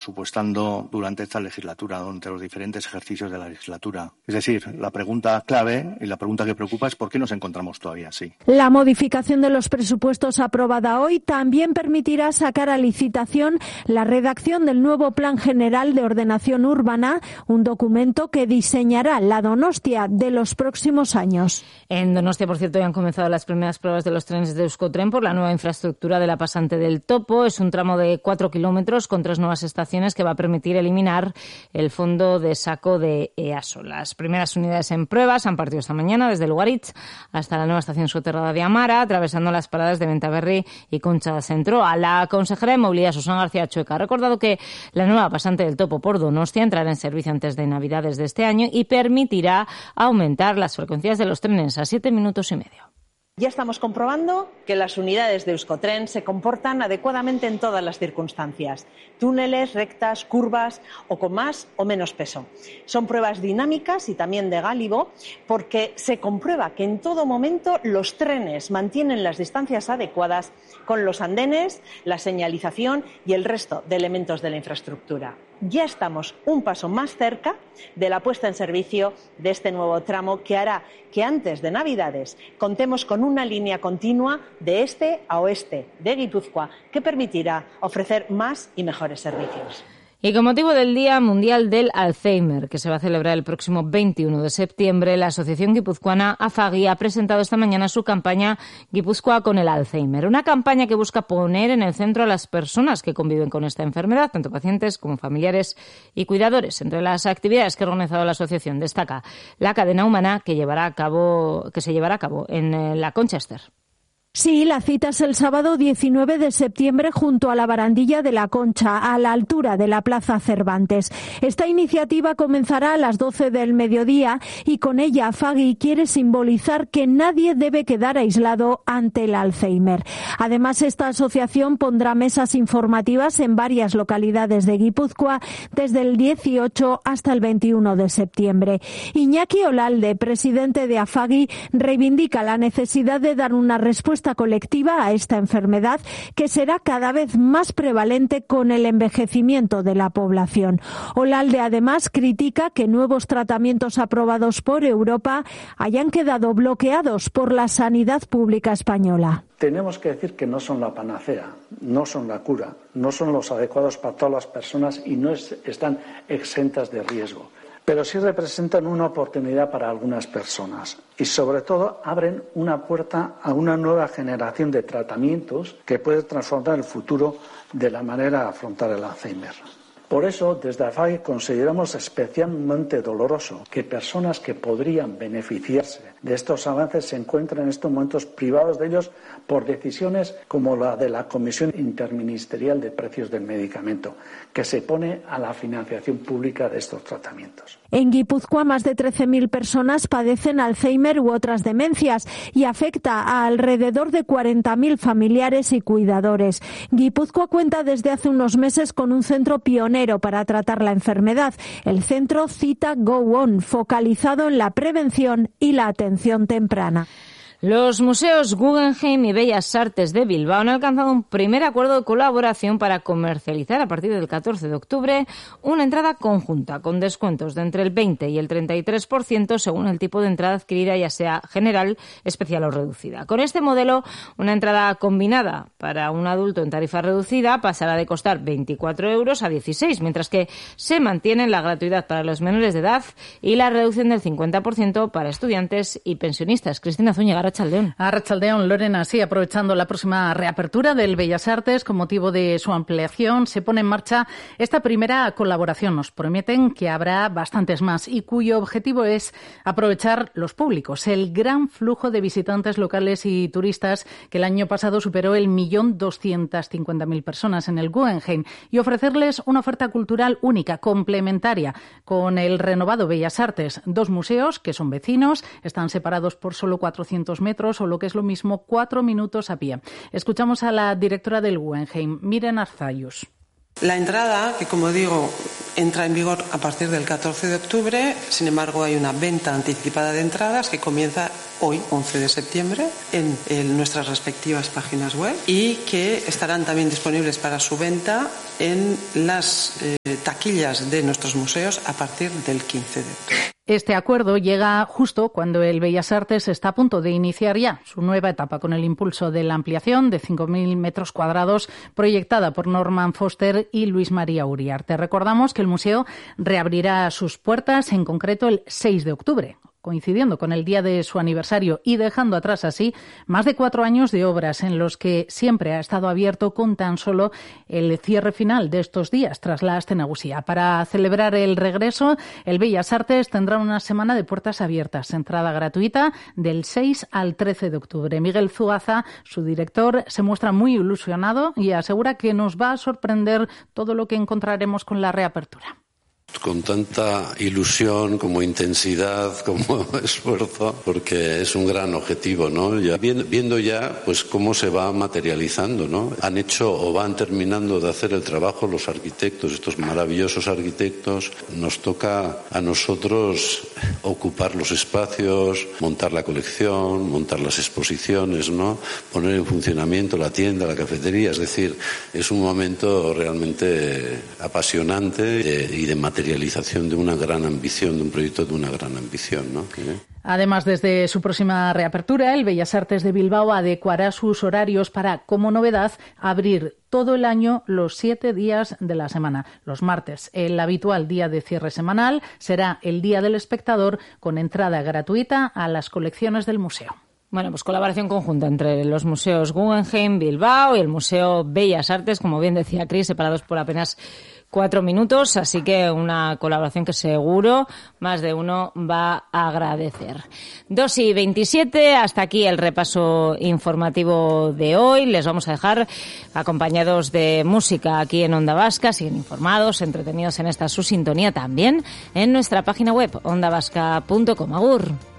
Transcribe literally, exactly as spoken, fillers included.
presupuestando durante esta legislatura, durante los diferentes ejercicios de la legislatura. Es decir, la pregunta clave y la pregunta que preocupa es ¿por qué nos encontramos todavía así? La modificación de los presupuestos aprobada hoy también permitirá sacar a licitación la redacción del nuevo Plan General de Ordenación Urbana, un documento que diseñará la Donostia de los próximos años. En Donostia, por cierto, ya han comenzado las primeras pruebas de los trenes de Euskotren por la nueva infraestructura de la pasante del Topo. Es un tramo de cuatro kilómetros con tres nuevas estaciones que va a permitir eliminar el fondo de saco de EASO. Las primeras unidades en pruebas han partido esta mañana desde Lugaritz hasta la nueva estación soterrada de Amara, atravesando las paradas de Ventaverri y Concha Centro. A la consejera de Movilidad, Susana García Chueca, ha recordado que la nueva pasante del Topo por Donostia entrará en servicio antes de Navidades de este año y permitirá aumentar las frecuencias de los trenes a siete minutos y medio. Ya estamos comprobando que las unidades de Euskotren se comportan adecuadamente en todas las circunstancias. Túneles, rectas, curvas o con más o menos peso. Son pruebas dinámicas y también de gálibo porque se comprueba que en todo momento los trenes mantienen las distancias adecuadas con los andenes, la señalización y el resto de elementos de la infraestructura. Ya estamos un paso más cerca de la puesta en servicio de este nuevo tramo que hará que antes de Navidades contemos con una línea continua de este a oeste de Guipúzcoa que permitirá ofrecer más y mejores servicios. Y con motivo del Día Mundial del Alzheimer, que se va a celebrar el próximo veintiuno de septiembre, la Asociación Guipuzcoana AFAGI ha presentado esta mañana su campaña Guipúzcoa con el Alzheimer. Una campaña que busca poner en el centro a las personas que conviven con esta enfermedad, tanto pacientes como familiares y cuidadores. Entre las actividades que ha organizado la asociación destaca la cadena humana que llevará a cabo, que se llevará a cabo en la Conchester. Sí, la cita es el sábado diecinueve de septiembre junto a la barandilla de la Concha, a la altura de la Plaza Cervantes. Esta iniciativa comenzará a las doce del mediodía y con ella AFAGI quiere simbolizar que nadie debe quedar aislado ante el Alzheimer. Además, esta asociación pondrá mesas informativas en varias localidades de Guipúzcoa desde el dieciocho hasta el veintiuno de septiembre. Iñaki Olalde, presidente de AFAGI, reivindica la necesidad de dar una respuesta colectiva a esta enfermedad que será cada vez más prevalente con el envejecimiento de la población. Olalde además critica que nuevos tratamientos aprobados por Europa hayan quedado bloqueados por la sanidad pública española. Tenemos que decir que no son la panacea, no son la cura, no son los adecuados para todas las personas y no es, están exentas de riesgo. Pero sí representan una oportunidad para algunas personas y sobre todo abren una puerta a una nueva generación de tratamientos que puede transformar el futuro de la manera de afrontar el Alzheimer. Por eso, desde AFAGI consideramos especialmente doloroso que personas que podrían beneficiarse de estos avances se encuentren en estos momentos privados de ellos por decisiones como la de la Comisión Interministerial de Precios del Medicamento, que se pone a la financiación pública de estos tratamientos. En Guipúzcoa, más de trece mil personas padecen Alzheimer u otras demencias y afecta a alrededor de cuarenta mil familiares y cuidadores. Guipúzcoa cuenta desde hace unos meses con un centro pionero para tratar la enfermedad, el centro Cita Go On, focalizado en la prevención y la atención temprana. Los museos Guggenheim y Bellas Artes de Bilbao han alcanzado un primer acuerdo de colaboración para comercializar a partir del catorce de octubre una entrada conjunta con descuentos de entre el veinte y el treinta y tres por ciento según el tipo de entrada adquirida, ya sea general, especial o reducida. Con este modelo, una entrada combinada para un adulto en tarifa reducida pasará de costar veinticuatro euros a dieciséis, mientras que se mantiene la gratuidad para los menores de edad y la reducción del cincuenta por ciento para estudiantes y pensionistas. Cristina Zúñiga, Arratsaldeon. Arratsaldeon, Lorena, sí, aprovechando la próxima reapertura del Bellas Artes con motivo de su ampliación, se pone en marcha esta primera colaboración. Nos prometen que habrá bastantes más y cuyo objetivo es aprovechar los públicos, el gran flujo de visitantes locales y turistas que el año pasado superó el millón doscientas cincuenta mil personas en el Guggenheim y ofrecerles una oferta cultural única, complementaria con el renovado Bellas Artes. Dos museos que son vecinos, están separados por solo cuatrocientos metros o lo que es lo mismo, cuatro minutos a pie. Escuchamos a la directora del Guggenheim, Miren Arzayus. La entrada, que como digo, entra en vigor a partir del catorce de octubre. Sin embargo, hay una venta anticipada de entradas que comienza hoy, once de septiembre, en, en nuestras respectivas páginas web y que estarán también disponibles para su venta en las eh, taquillas de nuestros museos a partir del quince de octubre. Este acuerdo llega justo cuando el Bellas Artes está a punto de iniciar ya su nueva etapa con el impulso de la ampliación de cinco mil metros cuadrados proyectada por Norman Foster y Luis María Uriarte. Recordamos que el museo reabrirá sus puertas, en concreto el seis de octubre. Coincidiendo con el día de su aniversario y dejando atrás así más de cuatro años de obras en los que siempre ha estado abierto con tan solo el cierre final de estos días tras la Aste Nagusia. Para celebrar el regreso, el Bellas Artes tendrá una semana de puertas abiertas, entrada gratuita del seis al trece de octubre. Miguel Zuaza, su director, se muestra muy ilusionado y asegura que nos va a sorprender todo lo que encontraremos con la reapertura. Con tanta ilusión, como intensidad, como esfuerzo, porque es un gran objetivo, ¿no? Ya viendo ya, pues, cómo se va materializando, ¿no? Han hecho o van terminando de hacer el trabajo los arquitectos, estos maravillosos arquitectos. Nos toca a nosotros ocupar los espacios, montar la colección, montar las exposiciones, ¿no? Poner en funcionamiento la tienda, la cafetería. Es decir, es un momento realmente apasionante y de materialización de una gran ambición, de un proyecto de una gran ambición, ¿no? Además, desde su próxima reapertura, el Bellas Artes de Bilbao adecuará sus horarios para, como novedad, abrir todo el año los siete días de la semana. Los martes, el habitual día de cierre semanal, será el Día del Espectador con entrada gratuita a las colecciones del museo. Bueno, pues colaboración conjunta entre los museos Guggenheim, Bilbao y el Museo Bellas Artes, como bien decía Cris, separados por apenas cuatro minutos, así que una colaboración que seguro más de uno va a agradecer. dos y veintisiete, hasta aquí el repaso informativo de hoy. Les vamos a dejar acompañados de música aquí en Onda Vasca. Siguen informados, entretenidos en esta su sintonía también en nuestra página web onda vasca punto com. Agur.